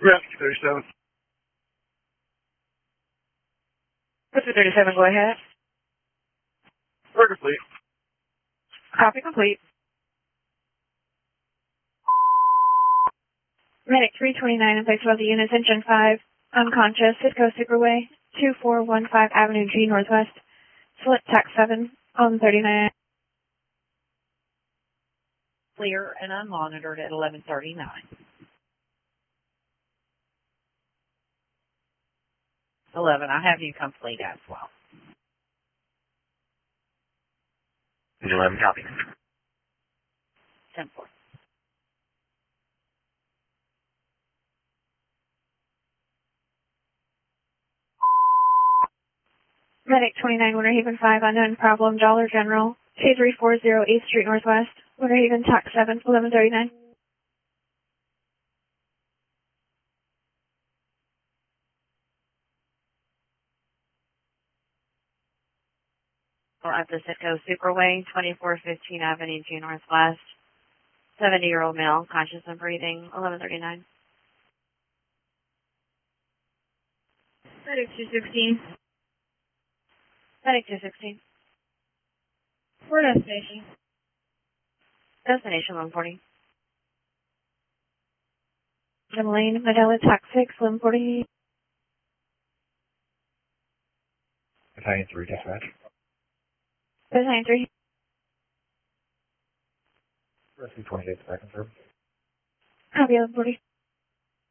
Rescue 37. Rescue 37, go ahead. We're complete. Copy complete. Medic 329 in place of the units, engine 5, unconscious, Cisco Superway, 2415 Avenue G Northwest, Slit Tac 7, on 39. Clear and unmonitored at 11:39. I have you complete as well. 11, copy. 10-4. Medic 29, Winter Haven 5, unknown problem, Dollar General, 2340 8th Street Northwest, Winter Haven Tac 7, 1139. At the Cisco Superway, 2415 Avenue G Northwest, 70-year-old male, conscious and breathing, 1139. Medic 216. Medic 216. For destination. Destination 140. Jim Lane, Medella Tac 6, 1140. Battalion 3, dispatch. Battalion 3. Rescue 28, second, sir. Copy 1140.